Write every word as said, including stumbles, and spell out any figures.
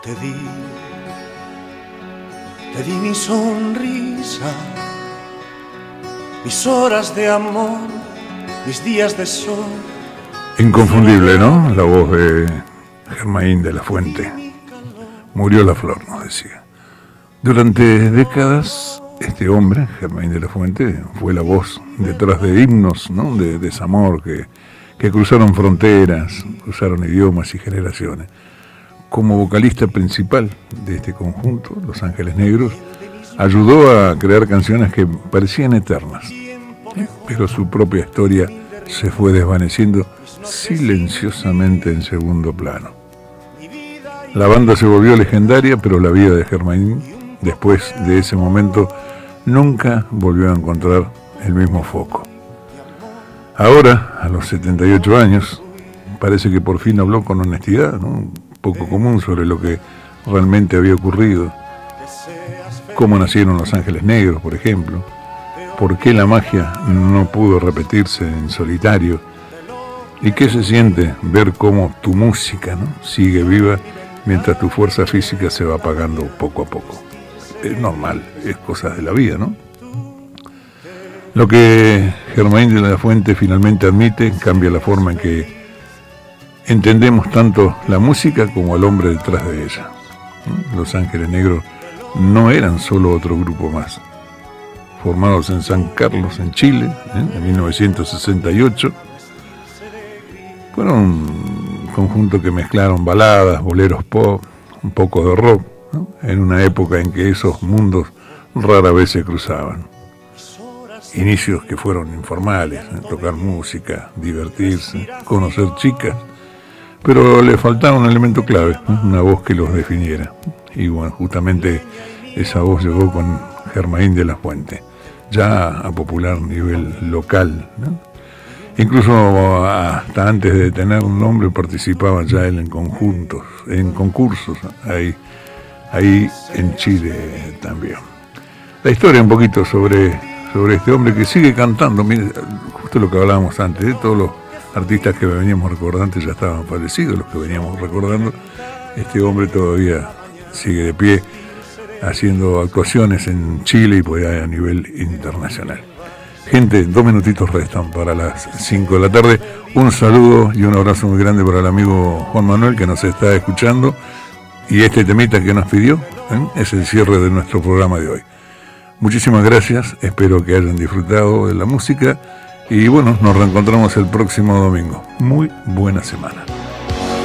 Te di, te di mi sonrisa, mis horas de amor, mis días de sol. Inconfundible, ¿no? La voz de Germain de la Fuente. Murió la flor, nos decía. Durante décadas, este hombre, Germain de la Fuente, fue la voz detrás de himnos, ¿no? De desamor que, que cruzaron fronteras, cruzaron idiomas y generaciones. Como vocalista principal de este conjunto, Los Ángeles Negros, ayudó a crear canciones que parecían eternas, ¿eh? Pero su propia historia se fue desvaneciendo silenciosamente en segundo plano. La banda se volvió legendaria, pero la vida de Germain, después de ese momento, nunca volvió a encontrar el mismo foco. Ahora, a los setenta y ocho años, parece que por fin habló con honestidad, ¿no? Poco común, sobre lo que realmente había ocurrido. Cómo nacieron Los Ángeles Negros, por ejemplo. Por qué la magia no pudo repetirse en solitario. Y qué se siente ver cómo tu música, ¿no? sigue viva mientras tu fuerza física se va apagando poco a poco. Es normal, es cosas de la vida, ¿no? Lo que Germain de la Fuente finalmente admite cambia la forma en que entendemos tanto la música como al hombre detrás de ella. Los Ángeles Negros no eran solo otro grupo más. Formados en San Carlos, en Chile, ¿eh? en mil novecientos sesenta y ocho, fueron un conjunto que mezclaron baladas, boleros pop, un poco de rock, ¿no? En una época en que esos mundos rara vez se cruzaban. Inicios que fueron informales, ¿eh? tocar música, divertirse, conocer chicas, pero le faltaba un elemento clave, ¿eh? una voz que los definiera. Y bueno, justamente esa voz llegó con Germain de la Fuente, ya a popular nivel local, ¿no? Incluso hasta antes de tener un nombre participaba ya él en conjuntos, en concursos, ahí, ahí en Chile también. La historia un poquito sobre, sobre este hombre que sigue cantando, mire, justo lo que hablábamos antes, ¿eh? Todos los artistas que veníamos recordando ya estaban fallecidos, los que veníamos recordando, este hombre todavía sigue de pie, haciendo actuaciones en Chile y por ahí a nivel internacional. Gente, dos minutitos restan para las cinco de la tarde. Un saludo y un abrazo muy grande para el amigo Juan Manuel que nos está escuchando. Y este temita que nos pidió, ¿eh? es el cierre de nuestro programa de hoy. Muchísimas gracias, espero que hayan disfrutado de la música. Y bueno, nos reencontramos el próximo domingo. Muy buena semana.